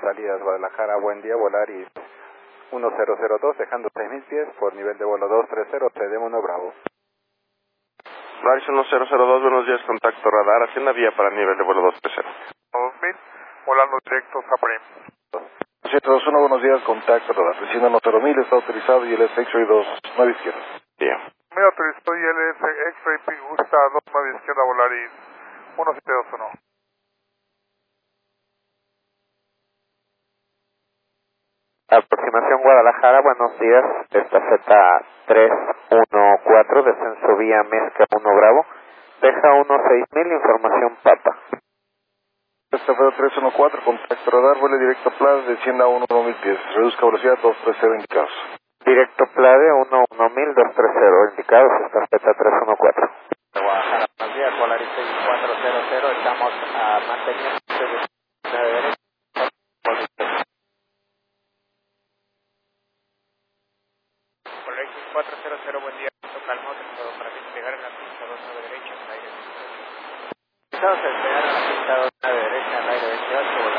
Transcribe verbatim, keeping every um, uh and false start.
salidas Guadalajara, buen día, Volaris uno cero cero dos, dejando seis mil pies por nivel de vuelo dos tres cero, T D uno Bravo. Volaris uno cero cero dos, buenos días, contacto radar, haciendo vía para nivel de vuelo dos tres cero. dos mil, volando directo Zaprim. siete dos uno, buenos días, contacto radar, desciendo a cero mil, está autorizado y el es X-Ray dos nueve izquierda. Bien. Me autorizó y el es X-Ray Gusta dos nueve izquierda, Volaris uno siete dos uno. Aproximación Guadalajara, buenos días, estafeta tres uno cuatro, descenso vía Mezca uno Bravo, deja uno seis mil, información Papa. Estafeta tres uno cuatro, contacto radar, vuelo directo Plaza, descienda a uno mil pies, reduzca velocidad dos tres cero indicados. Directo Plade uno uno mil dos tres cero, indicados, estafeta tres uno cuatro. Guadalajara, buenos días, Volaris seis cuatro cero cero, estamos a manteniendo de derecha. Volaris seis cuatro cero cero, buen día, calmado, todo para despegar en la pista dos nueve derecha, al aire veintiocho. Estamos a despegar en la pista dos nueve derecha, al aire veintiocho.